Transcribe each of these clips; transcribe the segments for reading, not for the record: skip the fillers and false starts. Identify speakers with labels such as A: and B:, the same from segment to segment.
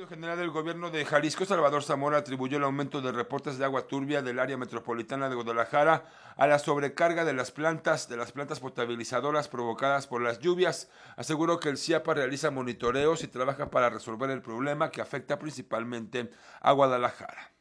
A: General del Gobierno de Jalisco, Salvador Zamora, atribuyó el aumento de reportes de agua turbia del área metropolitana de Guadalajara a la sobrecarga de las plantas potabilizadoras provocadas por las lluvias. Aseguró que el CIAPA realiza monitoreos y trabaja para resolver el problema que afecta principalmente a Guadalajara.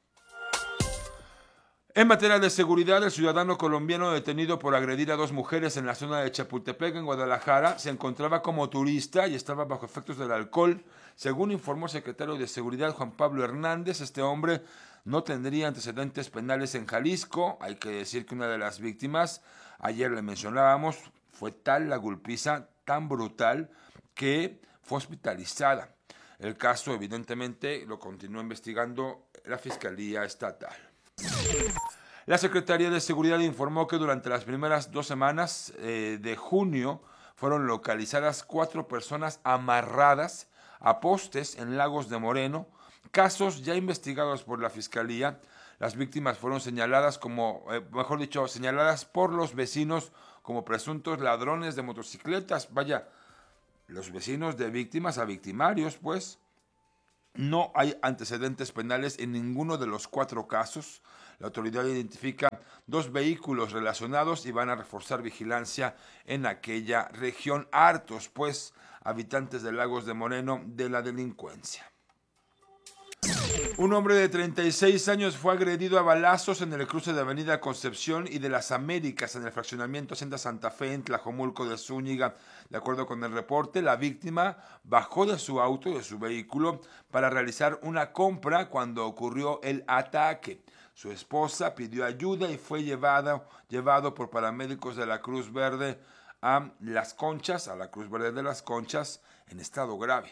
A: En materia de seguridad, el ciudadano colombiano detenido por agredir a dos mujeres en la zona de Chapultepec, en Guadalajara, se encontraba como turista y estaba bajo efectos del alcohol. Según informó el secretario de Seguridad, Juan Pablo Hernández, este hombre no tendría antecedentes penales en Jalisco. Hay que decir que una de las víctimas, ayer le mencionábamos, fue tal la golpiza, tan brutal, que fue hospitalizada. El caso, evidentemente, lo continúa investigando la Fiscalía Estatal. La Secretaría de Seguridad informó que durante las primeras 2 semanas de junio fueron localizadas 4 personas amarradas a postes en Lagos de Moreno, casos ya investigados por la Fiscalía. Las víctimas fueron señaladas señaladas por los vecinos como presuntos ladrones de motocicletas. Vaya, los vecinos de víctimas a victimarios, pues. No hay antecedentes penales en ninguno de los 4 casos. La autoridad identifica 2 vehículos relacionados y van a reforzar vigilancia en aquella región. Hartos, pues, habitantes de Lagos de Moreno de la delincuencia. Un hombre de 36 años fue agredido a balazos en el cruce de Avenida Concepción y de las Américas en el fraccionamiento Hacienda Santa Fe en Tlajomulco de Zúñiga. De acuerdo con el reporte, la víctima bajó de su auto, de su vehículo, para realizar una compra cuando ocurrió el ataque. Su esposa pidió ayuda y fue llevado por paramédicos de la Cruz Verde a Las Conchas, a la Cruz Verde de Las Conchas, en estado grave.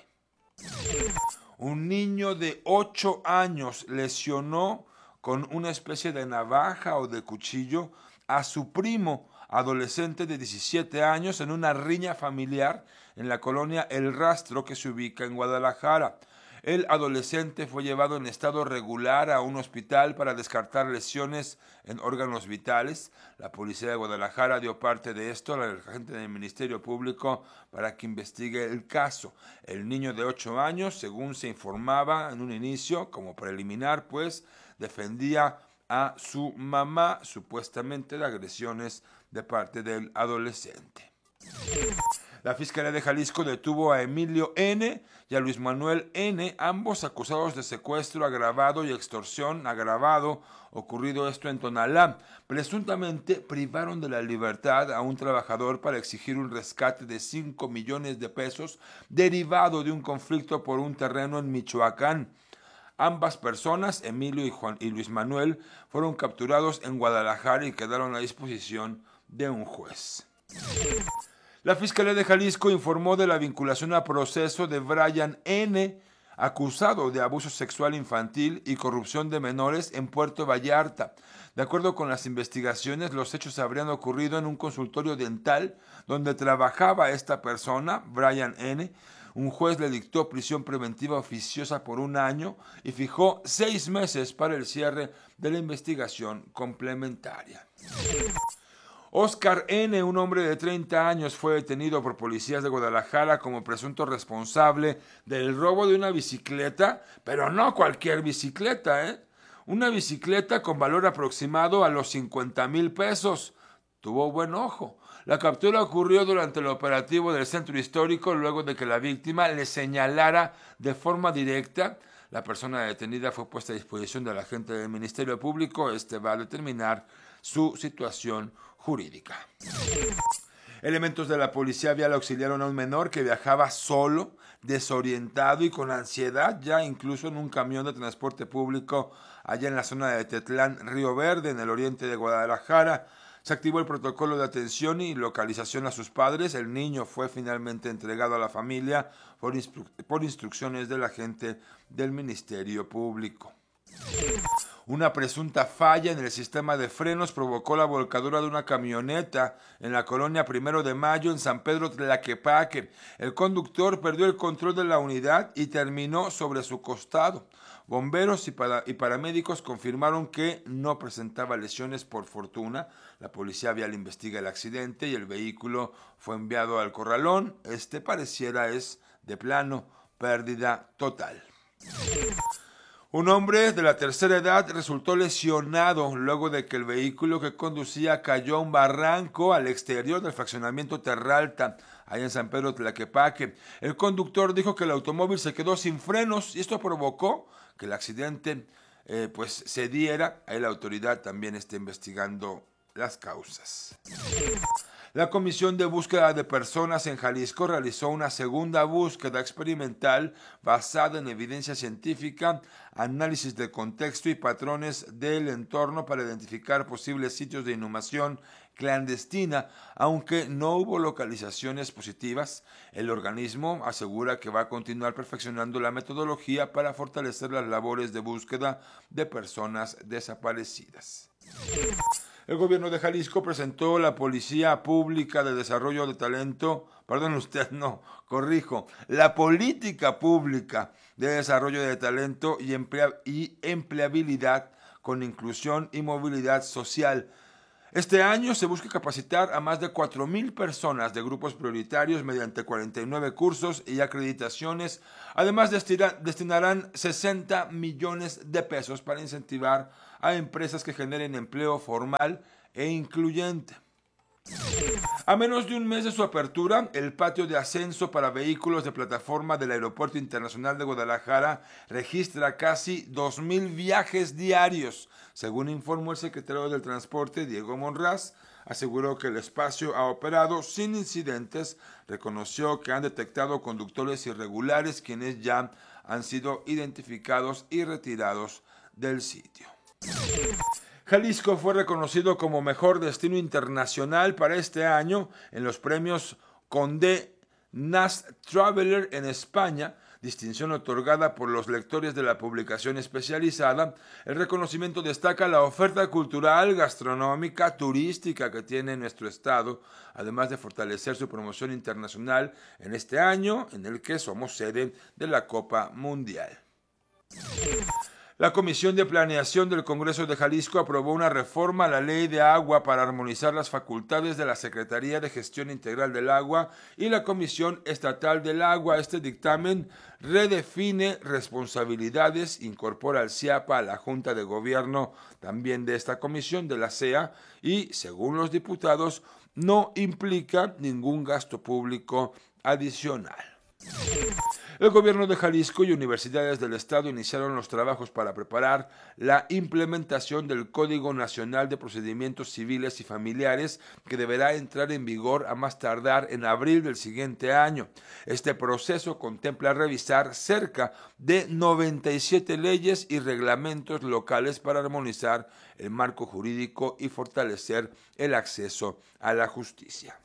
A: Un niño de 8 años lesionó con una especie de navaja o de cuchillo a su primo adolescente de 17 años en una riña familiar en la colonia El Rastro, que se ubica en Guadalajara. El adolescente fue llevado en estado regular a un hospital para descartar lesiones en órganos vitales. La policía de Guadalajara dio parte de esto a la agente del Ministerio Público para que investigue el caso. El niño de 8 años, según se informaba en un inicio, como preliminar, pues, defendía a su mamá supuestamente de agresiones de parte del adolescente. La Fiscalía de Jalisco detuvo a Emilio N. y a Luis Manuel N., ambos acusados de secuestro agravado y extorsión agravado, ocurrido esto en Tonalá. Presuntamente privaron de la libertad a un trabajador para exigir un rescate de 5 millones de pesos derivado de un conflicto por un terreno en Michoacán. Ambas personas, Emilio y Luis Manuel, fueron capturados en Guadalajara y quedaron a disposición de un juez. La Fiscalía de Jalisco informó de la vinculación a proceso de Brian N., acusado de abuso sexual infantil y corrupción de menores en Puerto Vallarta. De acuerdo con las investigaciones, los hechos habrían ocurrido en un consultorio dental donde trabajaba esta persona, Brian N. Un juez le dictó prisión preventiva oficiosa por 1 año y fijó 6 meses para el cierre de la investigación complementaria. Oscar N., un hombre de 30 años, fue detenido por policías de Guadalajara como presunto responsable del robo de una bicicleta, pero no cualquier bicicleta, Una bicicleta con valor aproximado a los 50,000 pesos. Tuvo buen ojo. La captura ocurrió durante el operativo del centro histórico luego de que la víctima le señalara de forma directa. La persona detenida fue puesta a disposición del agente del Ministerio Público. Este va a determinar su situación jurídica. Elementos de la policía vial auxiliaron a un menor que viajaba solo, desorientado y con ansiedad, ya incluso en un camión de transporte público allá en la zona de Tetlán, Río Verde, en el oriente de Guadalajara. Se activó el protocolo de atención y localización a sus padres. El niño fue finalmente entregado a la familia por instrucciones del agente del Ministerio Público. Una presunta falla en el sistema de frenos provocó la volcadura de una camioneta en la colonia 1 de Mayo en San Pedro Tlaquepaque. El conductor perdió el control de la unidad y terminó sobre su costado. Bomberos y paramédicos confirmaron que no presentaba lesiones por fortuna. La policía vial investiga el accidente y el vehículo fue enviado al corralón. Pareciera es de plano pérdida total. Un hombre de la tercera edad resultó lesionado luego de que el vehículo que conducía cayó a un barranco al exterior del fraccionamiento Terralta, allá en San Pedro Tlaquepaque. El conductor dijo que el automóvil se quedó sin frenos y esto provocó que el accidente se diera. Ahí la autoridad también está investigando las causas. La Comisión de Búsqueda de Personas en Jalisco realizó una segunda búsqueda experimental basada en evidencia científica, análisis de contexto y patrones del entorno para identificar posibles sitios de inhumación clandestina, aunque no hubo localizaciones positivas. El organismo asegura que va a continuar perfeccionando la metodología para fortalecer las labores de búsqueda de personas desaparecidas. El gobierno de Jalisco presentó la Policía Pública de Desarrollo de Talento, la Política Pública de Desarrollo de Talento y Empleabilidad con Inclusión y Movilidad Social. Este año se busca capacitar a más de 4,000 personas de grupos prioritarios mediante 49 cursos y acreditaciones. Además, destinarán 60 millones de pesos para incentivar a empresas que generen empleo formal e incluyente. A menos de un mes de su apertura, el patio de ascenso para vehículos de plataforma del Aeropuerto Internacional de Guadalajara registra casi 2,000 viajes diarios. Según informó el secretario del Transporte, Diego Monraz, aseguró que el espacio ha operado sin incidentes, reconoció que han detectado conductores irregulares quienes ya han sido identificados y retirados del sitio. Jalisco fue reconocido como mejor destino internacional para este año en los premios Condé Nast Traveler en España, distinción otorgada por los lectores de la publicación especializada. El reconocimiento destaca la oferta cultural, gastronómica, turística que tiene nuestro estado, además de fortalecer su promoción internacional en este año en el que somos sede de la Copa Mundial. La Comisión de Planeación del Congreso de Jalisco aprobó una reforma a la Ley de Agua para armonizar las facultades de la Secretaría de Gestión Integral del Agua y la Comisión Estatal del Agua. Este dictamen redefine responsabilidades, incorpora al CIAPA a la Junta de Gobierno también de esta comisión de la CEA y, según los diputados, no implica ningún gasto público adicional. El gobierno de Jalisco y universidades del estado iniciaron los trabajos para preparar la implementación del Código Nacional de Procedimientos Civiles y Familiares, que deberá entrar en vigor a más tardar en abril del siguiente año. Este proceso contempla revisar cerca de 97 leyes y reglamentos locales para armonizar el marco jurídico y fortalecer el acceso a la justicia.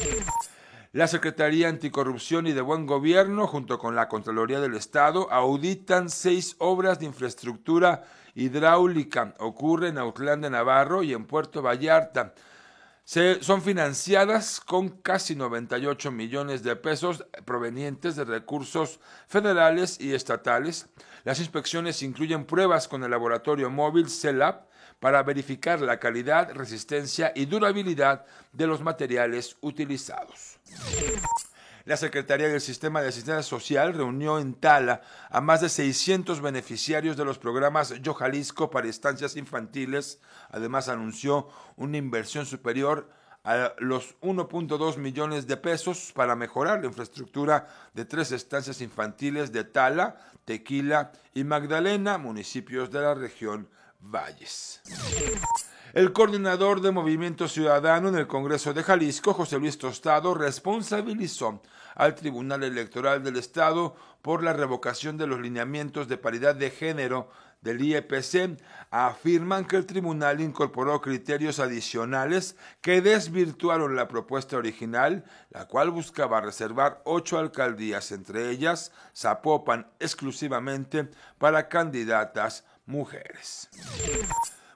A: La Secretaría Anticorrupción y de Buen Gobierno, junto con la Contraloría del Estado, auditan 6 obras de infraestructura hidráulica. Ocurre en Autlán de Navarro y en Puerto Vallarta. Son financiadas con casi 98 millones de pesos provenientes de recursos federales y estatales. Las inspecciones incluyen pruebas con el laboratorio móvil CELAP para verificar la calidad, resistencia y durabilidad de los materiales utilizados. La Secretaría del Sistema de Asistencia Social reunió en Tala a más de 600 beneficiarios de los programas Yo Jalisco para estancias infantiles. Además, anunció una inversión superior a los 1.2 millones de pesos para mejorar la infraestructura de 3 estancias infantiles de Tala, Tequila y Magdalena, municipios de la región Valles. El coordinador de Movimiento Ciudadano en el Congreso de Jalisco, José Luis Tostado, responsabilizó al Tribunal Electoral del Estado por la revocación de los lineamientos de paridad de género del IEPC. Afirman que el tribunal incorporó criterios adicionales que desvirtuaron la propuesta original, la cual buscaba reservar 8 alcaldías, entre ellas Zapopan, exclusivamente para candidatas mujeres.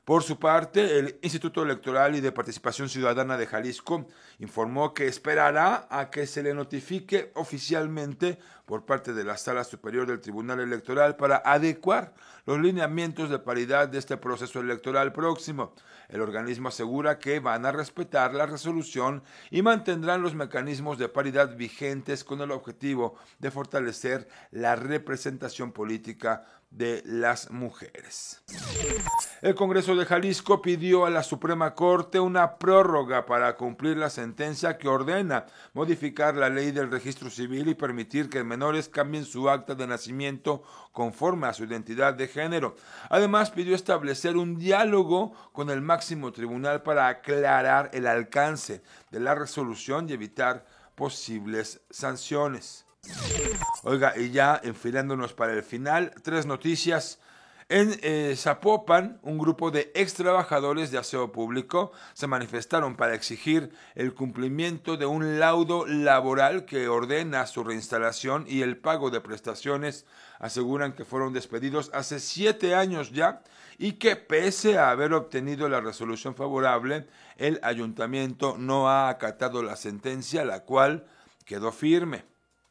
A: Por su parte, el Instituto Electoral y de Participación Ciudadana de Jalisco informó que esperará a que se le notifique oficialmente por parte de la Sala Superior del Tribunal Electoral para adecuar los lineamientos de paridad de este proceso electoral próximo. El organismo asegura que van a respetar la resolución y mantendrán los mecanismos de paridad vigentes con el objetivo de fortalecer la representación política de las mujeres. El Congreso de Jalisco pidió a la Suprema Corte una prórroga para cumplir la sentencia que ordena modificar la ley del registro civil y permitir que menores cambien su acta de nacimiento conforme a su identidad de género. Además, pidió establecer un diálogo con el máximo tribunal para aclarar el alcance de la resolución y evitar posibles sanciones. Oiga, y ya enfilándonos para el final, 3 noticias. En Zapopan, un grupo de ex trabajadores de aseo público se manifestaron para exigir el cumplimiento de un laudo laboral que ordena su reinstalación y el pago de prestaciones. Aseguran que fueron despedidos hace 7 años ya y que pese a haber obtenido la resolución favorable, el ayuntamiento no ha acatado la sentencia, la cual quedó firme.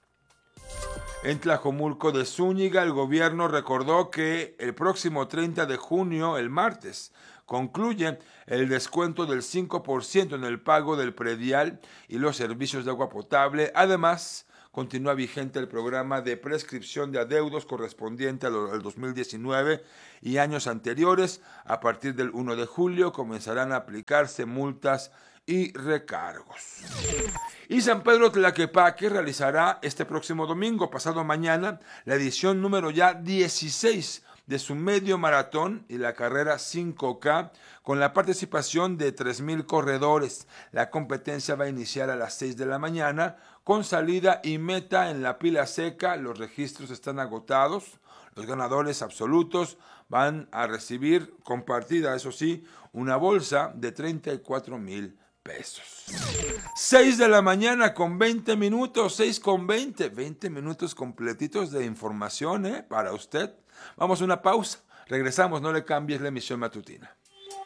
A: En Tlajomulco de Zúñiga, el gobierno recordó que el próximo 30 de junio, el martes, concluye el descuento del 5% en el pago del predial y los servicios de agua potable. Además, continúa vigente el programa de prescripción de adeudos correspondiente al 2019 y años anteriores. A partir del 1 de julio comenzarán a aplicarse multas y recargos. Y San Pedro Tlaquepaque realizará este próximo domingo, pasado mañana, la edición número ya 16 de su medio maratón y la carrera 5K, con la participación de 3,000 corredores. La competencia va a iniciar a las 6 de la mañana, con salida y meta en la Pila Seca. Los registros están agotados. Los ganadores absolutos van a recibir, compartida, eso sí, una bolsa de 34,000 pesos. 6 de la mañana con 20 minutos, 6 con 20 minutos completitos de información, para usted. Vamos a una pausa, regresamos, no le cambies la emisión matutina.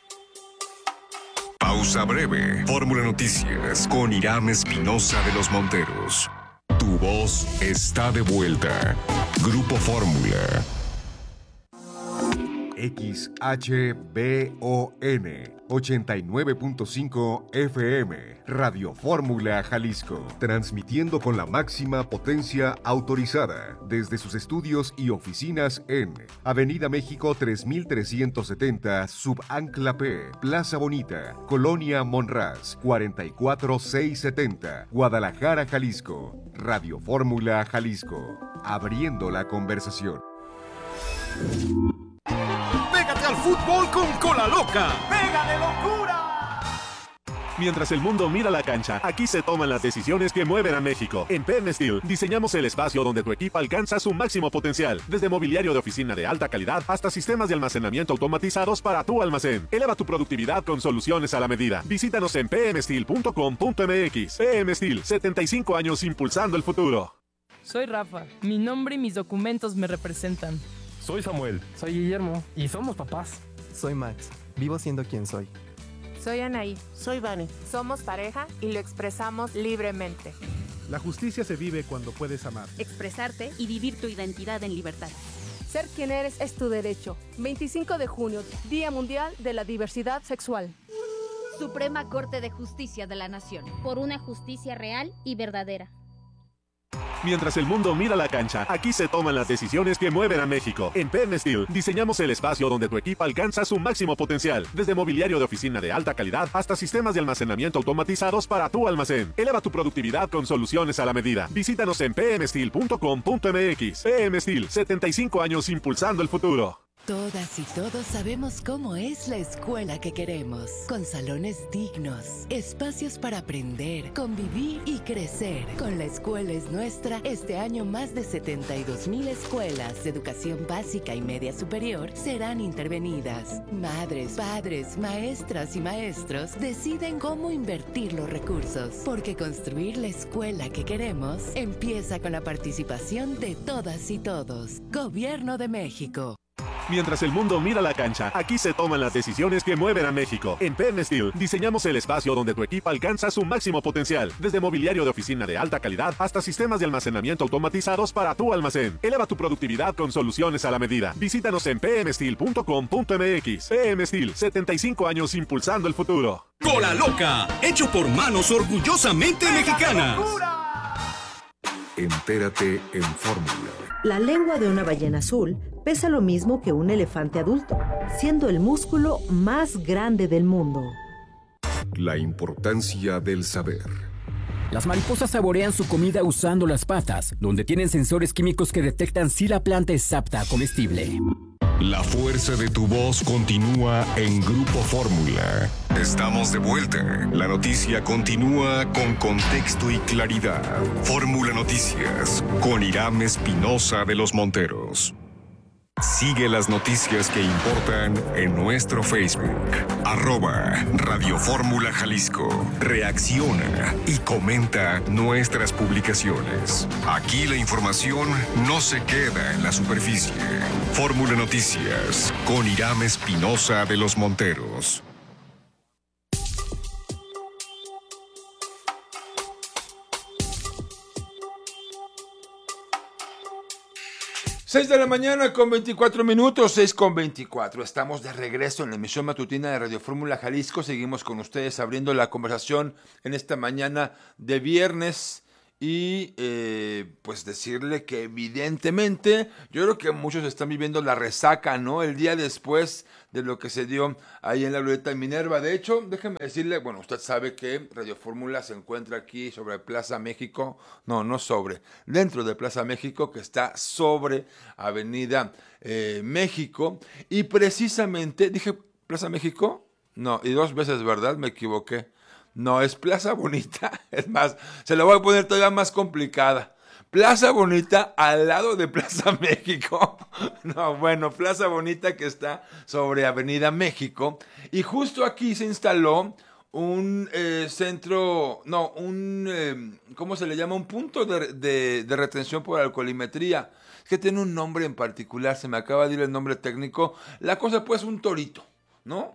B: Pausa breve, Fórmula Noticias con Irán Espinosa de los Monteros. Tu voz está de vuelta. Grupo Fórmula. XHBON 89.5 FM, Radio Fórmula Jalisco, transmitiendo con la máxima potencia autorizada desde sus estudios y oficinas en Avenida México 3370, Subancla P, Plaza Bonita, Colonia Monraz, 44670, Guadalajara, Jalisco. Radio Fórmula Jalisco, abriendo la conversación.
C: ¡Pégate al fútbol con Cola Loca! ¡Pega de locura!
D: Mientras el mundo mira la cancha, aquí se toman las decisiones que mueven a México. En PM Steel diseñamos el espacio donde tu equipo alcanza su máximo potencial. Desde mobiliario de oficina de alta calidad hasta sistemas de almacenamiento automatizados para tu almacén. Eleva tu productividad con soluciones a la medida. Visítanos en pmsteel.com.mx. PM Steel, 75 años impulsando el futuro.
E: Soy Rafa. Mi nombre y mis documentos me representan.
F: Soy Samuel.
G: Soy Guillermo.
F: Y somos papás.
G: Soy Max. Vivo siendo quien soy.
H: Soy Anaí.
I: Soy Vane.
H: Somos pareja y lo expresamos libremente.
J: La justicia se vive cuando puedes amar.
K: Expresarte y vivir tu identidad en libertad.
L: Ser quien eres es tu derecho. 25 de junio, Día Mundial de la Diversidad Sexual.
K: Suprema Corte de Justicia de la Nación.
M: Por una justicia real y verdadera.
D: Mientras el mundo mira la cancha, aquí se toman las decisiones que mueven a México. En PM Steel diseñamos el espacio donde tu equipo alcanza su máximo potencial. Desde mobiliario de oficina de alta calidad hasta sistemas de almacenamiento automatizados para tu almacén. Eleva tu productividad con soluciones a la medida. Visítanos en pmsteel.com.mx. PM Steel, 75 años impulsando el futuro.
N: Todas y todos sabemos cómo es la escuela que queremos, con salones dignos, espacios para aprender, convivir y crecer. Con La Escuela es Nuestra, este año más de 72,000 escuelas de educación básica y media superior serán intervenidas. Madres, padres, maestras y maestros deciden cómo invertir los recursos, porque construir la escuela que queremos empieza con la participación de todas y todos. Gobierno de México.
D: Mientras el mundo mira la cancha, aquí se toman las decisiones que mueven a México. En PM Steel diseñamos el espacio donde tu equipo alcanza su máximo potencial. Desde mobiliario de oficina de alta calidad hasta sistemas de almacenamiento automatizados para tu almacén. Eleva tu productividad con soluciones a la medida. Visítanos en pmsteel.com.mx. PM Steel, 75 años impulsando el futuro.
C: Cola Loca, hecho por manos orgullosamente mexicanas.
B: Entérate en Fórmula.
I: La lengua de una ballena azul pesa lo mismo que un elefante adulto, siendo el músculo más grande del mundo.
B: La importancia del saber.
O: Las mariposas saborean su comida usando las patas, donde tienen sensores químicos que detectan si la planta es apta a comestible.
B: La fuerza de tu voz continúa en Grupo Fórmula. Estamos de vuelta. La noticia continúa con contexto y claridad. Fórmula Noticias con Irán Espinosa de los Monteros. Sigue las noticias que importan en nuestro Facebook. @Radio Fórmula Jalisco. Reacciona y comenta nuestras publicaciones. Aquí la información no se queda en la superficie. Fórmula Noticias con Irán Espinosa de los Monteros.
A: Seis de la mañana con 24 minutos, 6:24. Estamos de regreso en la emisión matutina de Radio Fórmula Jalisco. Seguimos con ustedes abriendo la conversación en esta mañana de viernes. Y pues decirle que evidentemente yo creo que muchos están viviendo la resaca, ¿no? El día después de lo que se dio ahí en la Glorieta Minerva. De hecho, déjeme decirle, bueno, usted sabe que Radio Fórmula se encuentra aquí sobre Plaza México, dentro de Plaza México, que está sobre Avenida México. Y precisamente, dije Plaza México, no, y dos veces, ¿verdad? Me equivoqué. No, es Plaza Bonita. Es más, se la voy a poner todavía más complicada. Plaza Bonita al lado de Plaza México. No, bueno, Plaza Bonita que está sobre Avenida México. Y justo aquí se instaló un ¿cómo se le llama? Un punto de retención por alcoholimetría. Es que tiene un nombre en particular, se me acaba de ir el nombre técnico. La cosa pues un torito, ¿no?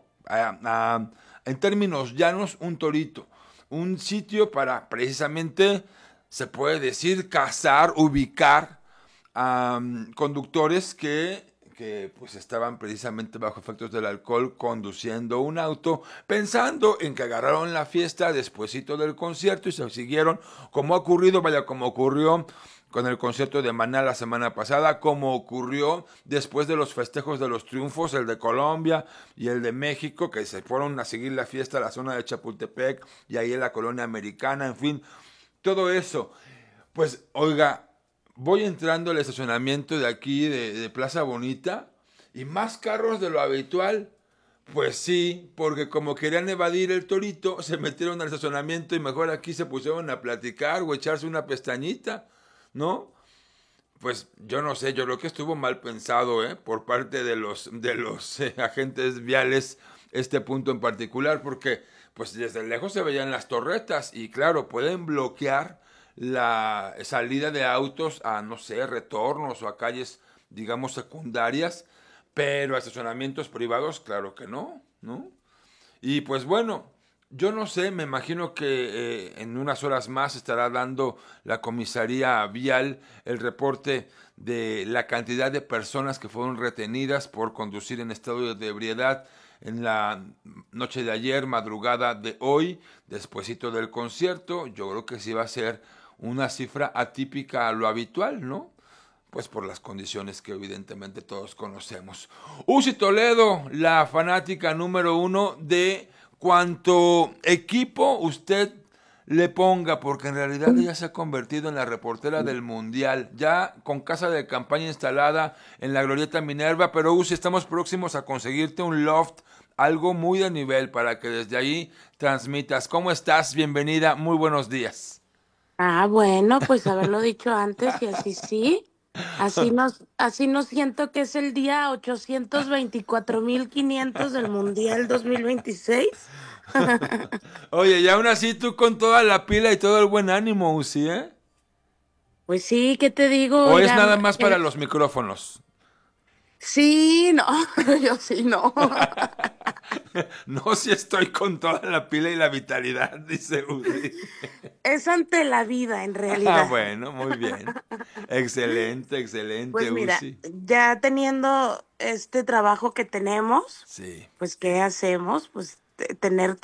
A: En términos llanos, un torito, un sitio para precisamente, se puede decir, cazar, ubicar a conductores que pues estaban precisamente bajo efectos del alcohol conduciendo un auto, pensando en que agarraron la fiesta despuesito del concierto y se siguieron, como ocurrió con el concierto de Maná la semana pasada, como ocurrió después de los festejos de los triunfos, el de Colombia y el de México, que se fueron a seguir la fiesta a la zona de Chapultepec y ahí en la colonia americana, en fin, todo eso. Pues, oiga, voy entrando al estacionamiento de aquí, de Plaza Bonita, y más carros de lo habitual. Pues sí, porque como querían evadir el torito, se metieron al estacionamiento y mejor aquí se pusieron a platicar o echarse una pestañita, ¿no? Pues yo no sé, yo creo que estuvo mal pensado, por parte de los agentes viales este punto en particular, porque pues desde lejos se veían las torretas y claro, pueden bloquear la salida de autos a, no sé, retornos o a calles, digamos, secundarias, pero a estacionamientos privados, claro que no, ¿no? Y pues bueno, yo no sé, me imagino que en unas horas más estará dando la comisaría vial el reporte de la cantidad de personas que fueron retenidas por conducir en estado de ebriedad en la noche de ayer, madrugada de hoy, despuesito del concierto. Yo creo que sí va a ser una cifra atípica a lo habitual, ¿no? Pues por las condiciones que evidentemente todos conocemos. Uzi Toledo, la fanática número 1 de cuanto equipo usted le ponga, porque en realidad ella se ha convertido en la reportera del Mundial, ya con casa de campaña instalada en la Glorieta Minerva, pero Uzi, estamos próximos a conseguirte un loft, algo muy de nivel para que desde ahí transmitas. ¿Cómo estás? Bienvenida, muy buenos días.
P: Bueno, pues haberlo dicho antes y así sí. Así no siento que es el día 824.500 del Mundial 2026.
A: Oye, y aún así tú con toda la pila y todo el buen ánimo, Uzi, ¿eh?
P: Pues sí, ¿qué te digo?
A: ¿O es nada más para los micrófonos?
P: Sí, no, yo sí, no.
A: No, si estoy con toda la pila y la vitalidad, dice Udi.
P: Es ante la vida, en
A: Ah,
P: realidad.
A: bueno, muy bien. Excelente, excelente,
P: Pues mira,
A: Uzi.
P: ya teniendo este trabajo que tenemos,
A: Sí.
P: pues ¿qué hacemos? Pues tener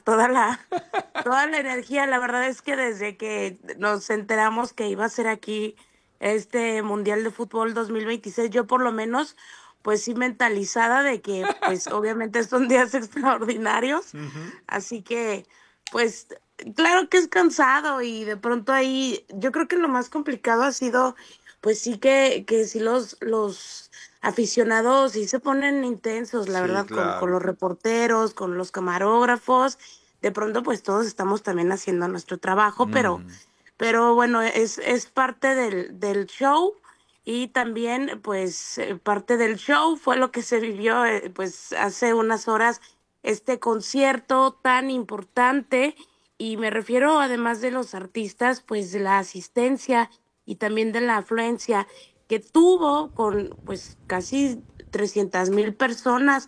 P: toda la energía. La verdad es que desde que nos enteramos que iba a ser aquí este Mundial de Fútbol 2026, yo por lo menos, pues sí mentalizada de que, pues obviamente son días extraordinarios, así que, pues claro que es cansado y de pronto ahí, yo creo que lo más complicado ha sido, pues sí que sí los aficionados sí se ponen intensos, la
A: Sí,
P: verdad, con
A: claro.
P: los reporteros, con los camarógrafos. De pronto, pues todos estamos también haciendo nuestro trabajo, pero bueno, es parte del show y también, pues, parte del show fue lo que se vivió, pues, hace unas horas, este concierto tan importante, y me refiero, además de los artistas, pues, de la asistencia y también de la afluencia que tuvo con, pues, casi 300,000 personas.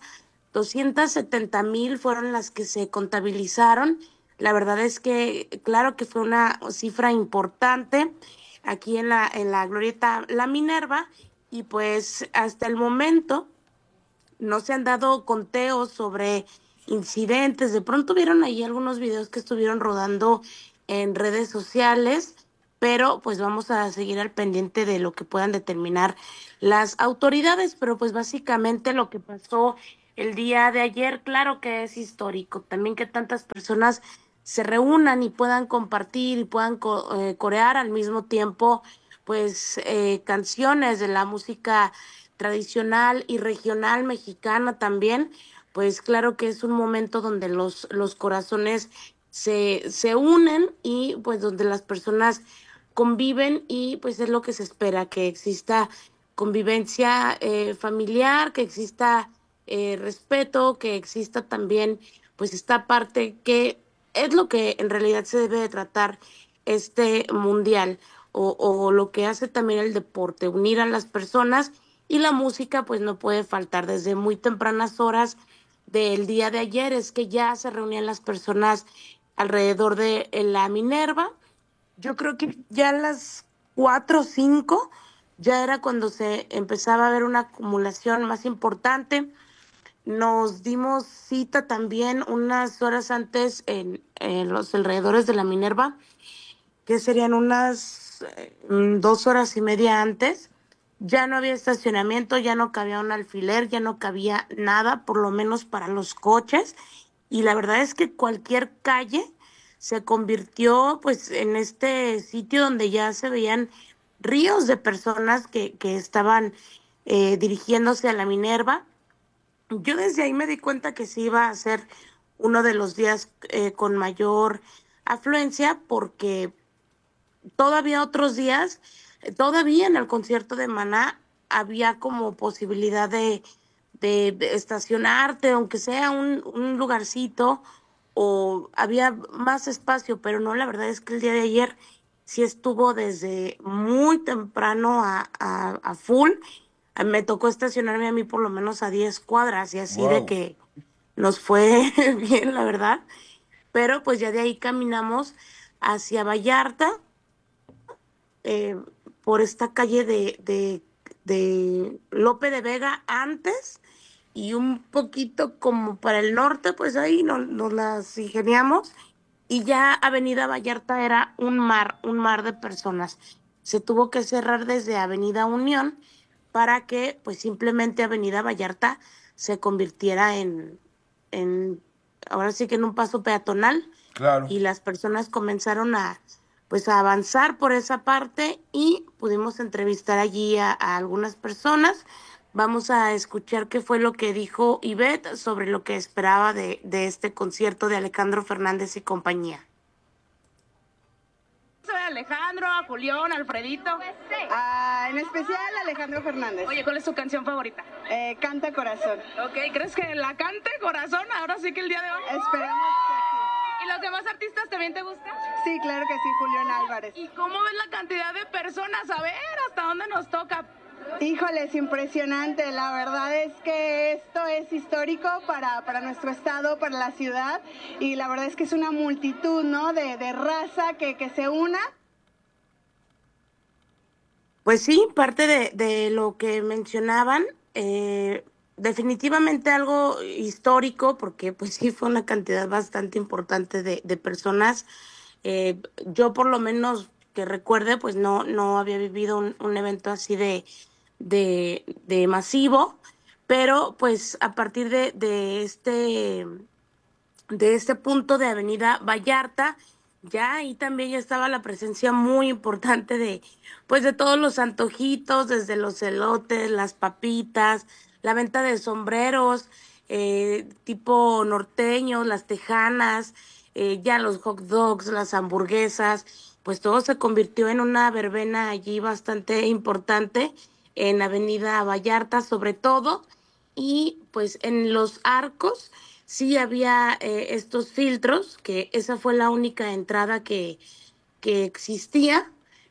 P: 270,000 fueron las que se contabilizaron. La verdad es que, claro que fue una cifra importante aquí en la Glorieta La Minerva, y pues hasta el momento no se han dado conteos sobre incidentes. De pronto vieron ahí algunos videos que estuvieron rodando en redes sociales, pero pues vamos a seguir al pendiente de lo que puedan determinar las autoridades. Pero pues básicamente lo que pasó el día de ayer, claro que es histórico. También que tantas personas se reúnan y puedan compartir y puedan corear al mismo tiempo, pues canciones de la música tradicional y regional mexicana también, pues claro que es un momento donde los corazones se unen y pues donde las personas conviven, y pues es lo que se espera, que exista convivencia familiar, que exista respeto, que exista también pues esta parte que es lo que en realidad se debe de tratar este mundial, o lo que hace también el deporte, unir a las personas. Y la música pues no puede faltar. Desde muy tempranas horas del día de ayer es que ya se reunían las personas alrededor de la Minerva. Yo creo que ya a las 4 o 5 ya era cuando se empezaba a ver una acumulación más importante. Nos dimos cita también unas horas antes en los alrededores de la Minerva, que serían unas 2 horas y media antes. Ya no había estacionamiento, ya no cabía un alfiler, ya no cabía nada, por lo menos para los coches. Y la verdad es que cualquier calle se convirtió pues en este sitio donde ya se veían ríos de personas que estaban dirigiéndose a la Minerva. Yo desde ahí me di cuenta que sí iba a ser uno de los días con mayor afluencia, porque todavía otros días, todavía en el concierto de Maná había como posibilidad de estacionarte, aunque sea un lugarcito, o había más espacio, pero no, la verdad es que el día de ayer sí estuvo desde muy temprano a full. Me tocó estacionarme a mí por lo menos a 10 cuadras y así de que nos fue bien, la verdad. Pero pues ya de ahí caminamos hacia Vallarta, eh, por esta calle de Lope de Vega antes, y un poquito como para el norte, pues ahí nos las ingeniamos, y ya Avenida Vallarta era un mar de personas. Se tuvo que cerrar desde Avenida Unión para que pues simplemente Avenida Vallarta se convirtiera en ahora sí que en un paso peatonal.
A: Claro.
P: Y las personas comenzaron pues a avanzar por esa parte, y pudimos entrevistar allí a algunas personas. Vamos a escuchar qué fue lo que dijo Ivette sobre lo que esperaba de este concierto de Alejandro Fernández y compañía.
Q: A Alejandro, a Julián, a Alfredito.
R: En especial Alejandro Fernández.
Q: Oye, ¿cuál es tu canción favorita?
R: Canta Corazón.
Q: Ok, ¿crees que la cante Corazón ahora sí que el día de hoy?
R: Esperemos que sí.
Q: ¿Y los demás artistas también te gustan?
R: Sí, claro que sí, Julián Álvarez.
Q: ¿Y cómo ves la cantidad de personas? A ver, ¿hasta dónde nos toca?
R: Híjole, es impresionante. La verdad es que esto es histórico para nuestro estado, para la ciudad. Y la verdad es que es una multitud, ¿no? de raza que se una.
P: Pues sí, parte de lo que mencionaban, definitivamente algo histórico, porque pues sí fue una cantidad bastante importante de personas. Yo por lo menos que recuerde, pues no había vivido un evento así de masivo, pero pues a partir de este punto de Avenida Vallarta, ya ahí también ya estaba la presencia muy importante pues de todos los antojitos, desde los elotes, las papitas, la venta de sombreros, tipo norteños, las tejanas, ya los hot dogs, las hamburguesas, pues todo se convirtió en una verbena allí bastante importante en Avenida Vallarta sobre todo, y pues en los arcos sí había estos filtros, que esa fue la única entrada que existía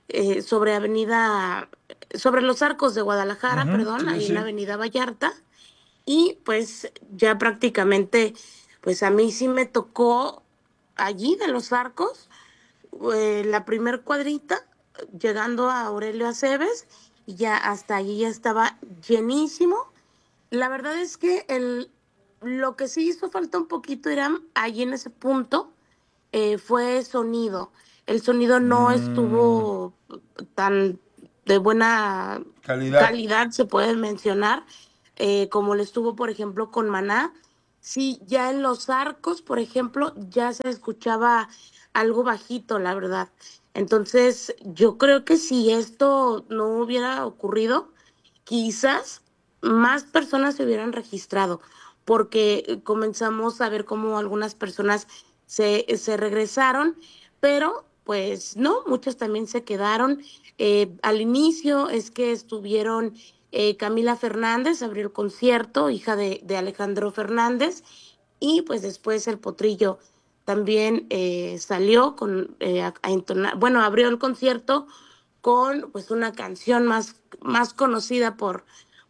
P: sobre los arcos de Guadalajara, perdón, ahí en Avenida Vallarta, y pues ya prácticamente, pues a mí sí me tocó allí de los arcos, la primer cuadrita, llegando a Aurelio Aceves, y ya hasta allí ya estaba llenísimo. La verdad es que lo que sí hizo falta un poquito era allí en ese punto, fue sonido. El sonido no estuvo tan de buena calidad, se puede mencionar, como lo estuvo, por ejemplo, con Maná. Sí, ya en los arcos, por ejemplo, ya se escuchaba algo bajito, la verdad. Entonces, yo creo que si esto no hubiera ocurrido, quizás más personas se hubieran registrado, porque comenzamos a ver cómo algunas personas se regresaron, pero pues no, muchas también se quedaron. Al inicio es que estuvieron Camila Fernández, abrió el concierto, hija de Alejandro Fernández, y pues después el Potrillo también salió a entonar, bueno, abrió el concierto con pues una canción más conocida por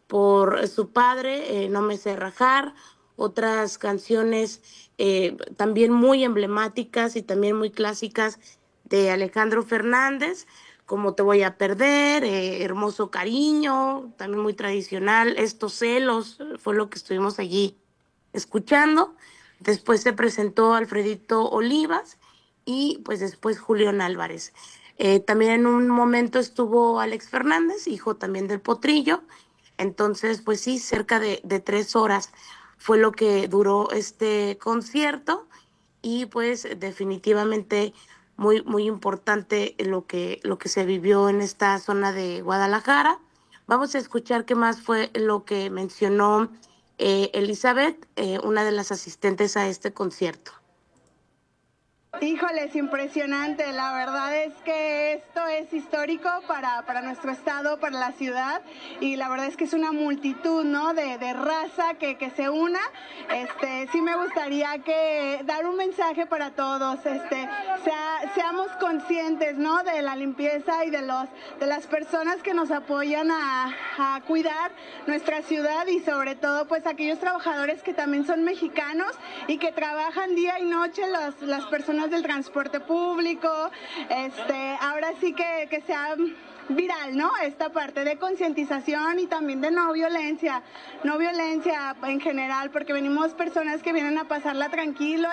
P: su padre, No me sé rajar, otras canciones también muy emblemáticas y también muy clásicas de Alejandro Fernández, como Te voy a perder, Hermoso cariño, también muy tradicional, Estos celos, fue lo que estuvimos allí escuchando. Después se presentó Alfredito Olivas y pues después Julián Álvarez. También en un momento estuvo Alex Fernández, hijo también del Potrillo. Entonces, pues sí, cerca de 3 horas fue lo que duró este concierto, y pues definitivamente muy importante lo que se vivió en esta zona de Guadalajara. Vamos a escuchar qué más fue lo que mencionó Elizabeth, una de las asistentes a este concierto.
R: Híjole, es impresionante. La verdad es que esto es histórico para nuestro estado, para la ciudad, y la verdad es que es una multitud, ¿no? de raza que se una. Sí me gustaría dar un mensaje para todos. Seamos conscientes, ¿no? De la limpieza y de las personas que nos apoyan a cuidar nuestra ciudad, y sobre todo pues aquellos trabajadores que también son mexicanos y que trabajan día y noche, las personas del transporte público. Ahora sí que sea viral, ¿no? Esta parte de concientización y también de no violencia en general, porque venimos personas que vienen a pasarla tranquilo.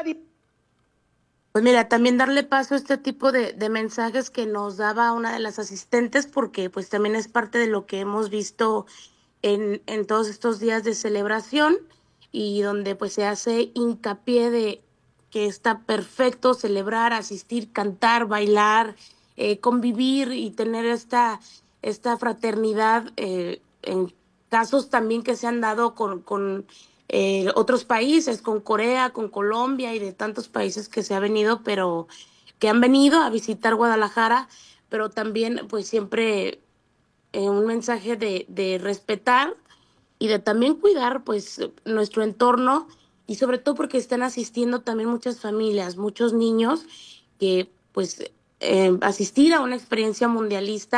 P: Pues mira, también darle paso a este tipo de mensajes que nos daba una de las asistentes, porque pues también es parte de lo que hemos visto en todos estos días de celebración, y donde pues se hace hincapié de que está perfecto celebrar, asistir, cantar, bailar, convivir y tener esta fraternidad, en casos también que se han dado con otros países, con Corea, con Colombia y de tantos países que se ha venido, pero que han venido a visitar Guadalajara, pero también pues siempre un mensaje de respetar y de también cuidar pues nuestro entorno, y sobre todo porque están asistiendo también muchas familias, muchos niños que pues asistir a una experiencia mundialista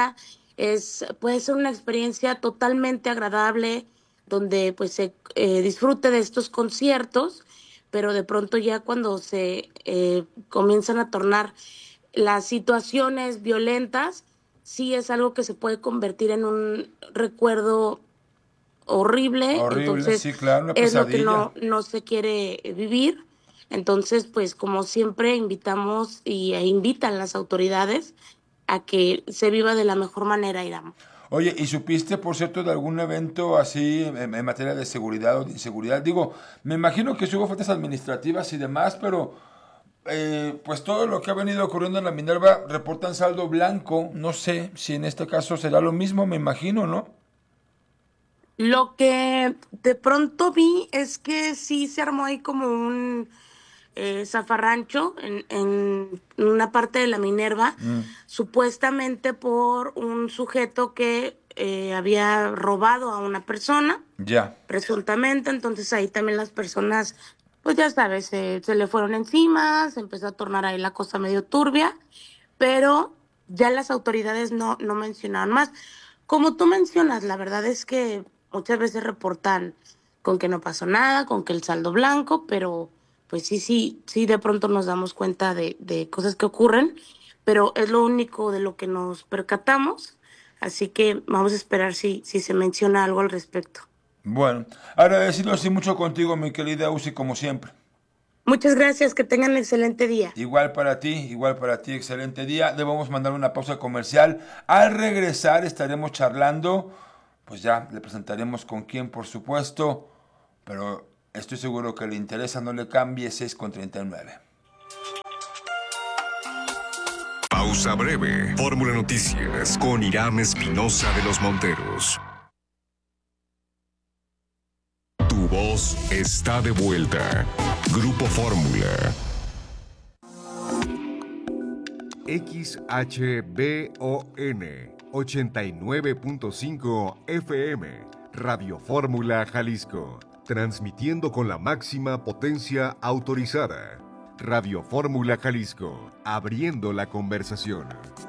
P: puede ser una experiencia totalmente agradable, donde pues se disfrute de estos conciertos, pero de pronto ya cuando se comienzan a tornar las situaciones violentas, sí es algo que se puede convertir en un recuerdo horrible. Entonces,
A: sí, claro, una
P: es
A: pesadilla.
P: lo que no se quiere vivir. Entonces, pues como siempre invitamos e invitan las autoridades a que se viva de la mejor manera, Irán.
A: Oye, ¿y supiste, por cierto, de algún evento así en materia de seguridad o de inseguridad? Digo, me imagino que sí hubo faltas administrativas y demás, pero pues todo lo que ha venido ocurriendo en la Minerva reportan saldo blanco. No sé si en este caso será lo mismo, me imagino, ¿no?
P: Lo que de pronto vi es que sí se armó ahí como un zafarrancho en una parte de la Minerva, supuestamente por un sujeto que había robado a una persona, presuntamente. Entonces ahí también las personas, pues ya sabes, se le fueron encima, se empezó a tornar ahí la cosa medio turbia, pero ya las autoridades no mencionaron más. Como tú mencionas, la verdad es que muchas veces reportan con que no pasó nada, con que el saldo blanco, pero pues sí, de pronto nos damos cuenta de cosas que ocurren, pero es lo único de lo que nos percatamos, así que vamos a esperar si se menciona algo al respecto.
A: Bueno, agradecido sí mucho contigo, mi querida Uzi, como siempre.
P: Muchas gracias, que tengan un excelente día.
A: Igual para ti, excelente día. Debemos mandar una pausa comercial. Al regresar estaremos charlando, pues ya le presentaremos con quién, por supuesto, pero estoy seguro que le interesa, no le cambie, 6:39.
B: Pausa breve. Fórmula Noticias con Irán Espinosa de los Monteros. Tu voz está de vuelta. Grupo Fórmula. XHBON 89.5 FM. Radio Fórmula Jalisco. Transmitiendo con la máxima potencia autorizada. Radio Fórmula Jalisco. Abriendo la conversación.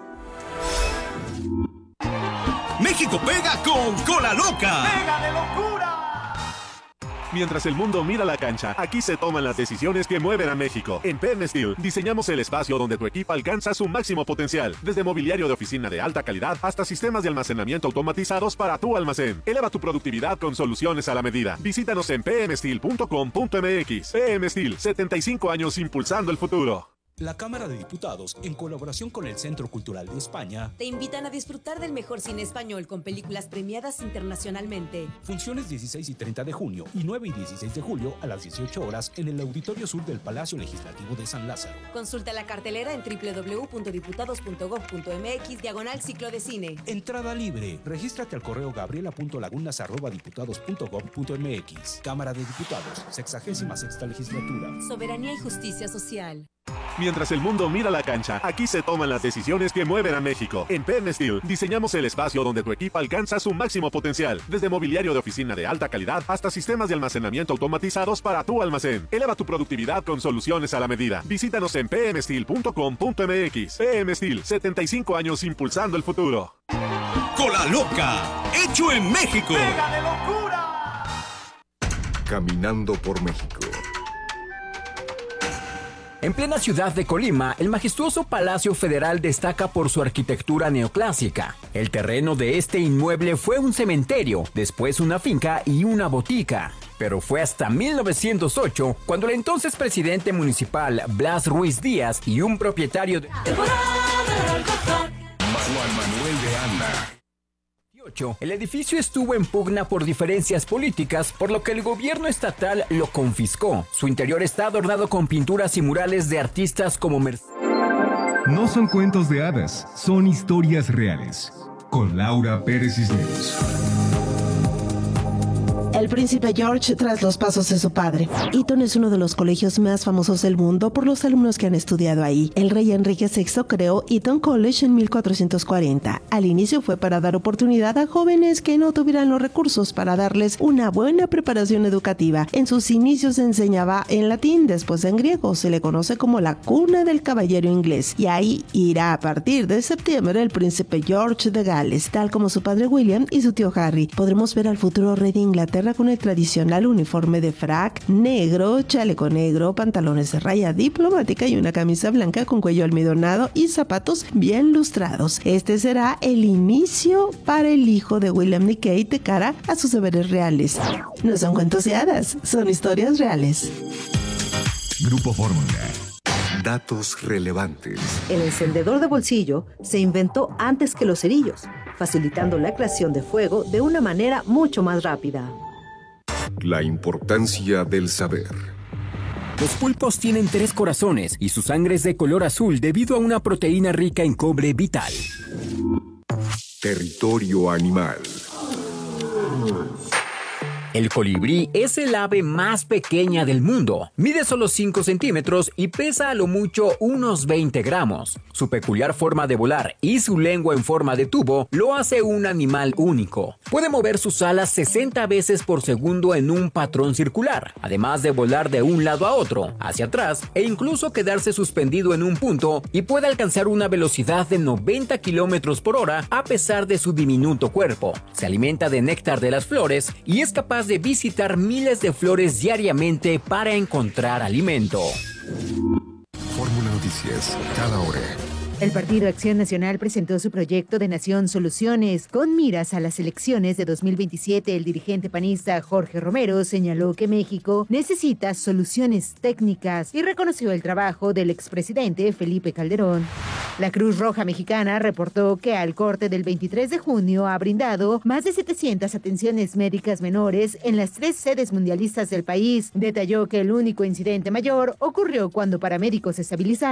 C: México pega con Cola Loca. ¡Pega de locura!
D: Mientras el mundo mira la cancha, aquí se toman las decisiones que mueven a México. En PM Steel diseñamos el espacio donde tu equipo alcanza su máximo potencial. Desde mobiliario de oficina de alta calidad hasta sistemas de almacenamiento automatizados para tu almacén. Eleva tu productividad con soluciones a la medida. Visítanos en pmsteel.com.mx. PM Steel, 75 años impulsando el futuro.
S: La Cámara de Diputados, en colaboración con el Centro Cultural de España,
T: te invitan a disfrutar del mejor cine español con películas premiadas internacionalmente.
S: Funciones 16 y 30 de junio y 9 y 16 de julio a las 18 horas en el Auditorio Sur del Palacio Legislativo de San Lázaro.
T: Consulta la cartelera en www.diputados.gov.mx/ciclo de cine.
S: Entrada libre. Regístrate al correo gabriela.lagunas@diputados.gov.mx. Cámara de Diputados, 66ª legislatura.
T: Soberanía y justicia social.
D: Mientras el mundo mira la cancha, aquí se toman las decisiones que mueven a México. En PM Steel diseñamos el espacio donde tu equipo alcanza su máximo potencial. Desde mobiliario de oficina de alta calidad hasta sistemas de almacenamiento automatizados para tu almacén. Eleva tu productividad con soluciones a la medida. Visítanos en pmsteel.com.mx. PM Steel, 75 años impulsando el futuro.
C: Cola Loca, hecho en México. ¡Pega de locura!
B: Caminando por México.
O: En plena ciudad de Colima, el majestuoso Palacio Federal destaca por su arquitectura neoclásica. El terreno de este inmueble fue un cementerio, después una finca y una botica. Pero fue hasta 1908 cuando el entonces presidente municipal Blas Ruiz Díaz y un propietario de...
B: Juan Manuel de Anda.
O: El edificio estuvo en pugna por diferencias políticas, por lo que el gobierno estatal lo confiscó. Su interior está adornado con pinturas y murales de artistas como
U: No son cuentos de hadas, son historias reales. Con Laura Pérez Cisneros.
E: el príncipe George tras los pasos de su padre. Eton es uno de los colegios más famosos del mundo por los alumnos que han estudiado ahí. El rey Enrique VI creó Eton College en 1440. Al inicio fue para dar oportunidad a jóvenes que no tuvieran los recursos para darles una buena preparación educativa. En sus inicios se enseñaba en latín, después en griego. Se le conoce como la cuna del caballero inglés. Y ahí irá a partir de septiembre el príncipe George de Gales, tal como su padre William y su tío Harry. Podremos ver al futuro rey de Inglaterra con el tradicional uniforme de frac negro, chaleco negro, pantalones de raya diplomática y una camisa blanca con cuello almidonado y zapatos bien lustrados. Este será el inicio para el hijo de William y Kate de cara a sus deberes reales. No son cuentos de hadas, son historias reales.
B: Grupo Fórmula. Datos relevantes.
I: El encendedor de bolsillo se inventó antes que los cerillos, facilitando la creación de fuego de una manera mucho más rápida.
B: La importancia del saber.
O: Los pulpos tienen 3 corazones y su sangre es de color azul debido a una proteína rica en cobre vital.
B: Territorio animal.
O: El colibrí es el ave más pequeña del mundo. Mide solo 5 centímetros y pesa a lo mucho unos 20 gramos. Su peculiar forma de volar y su lengua en forma de tubo lo hace un animal único. Puede mover sus alas 60 veces por segundo en un patrón circular, además de volar de un lado a otro, hacia atrás e incluso quedarse suspendido en un punto, y puede alcanzar una velocidad de 90 kilómetros por hora a pesar de su diminuto cuerpo. Se alimenta de néctar de las flores y es capaz de visitar miles de flores diariamente para encontrar alimento.
B: Fórmula Noticias, cada hora.
V: El Partido Acción Nacional presentó su proyecto de Nación Soluciones. Con miras a las elecciones de 2027, el dirigente panista Jorge Romero señaló que México necesita soluciones técnicas y reconoció el trabajo del expresidente Felipe Calderón. La Cruz Roja Mexicana reportó que al corte del 23 de junio ha brindado más de 700 atenciones médicas menores en las 3 sedes mundialistas del país. Detalló que el único incidente mayor ocurrió cuando paramédicos estabilizaron